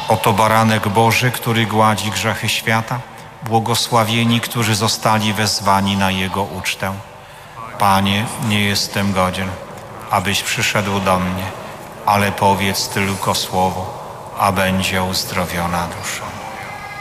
Oto baranek Boży, który gładzi grzechy świata. Błogosławieni, którzy zostali wezwani na Jego ucztę. Panie, nie jestem godzien, abyś przyszedł do mnie, ale powiedz tylko słowo, a będzie uzdrowiona dusza.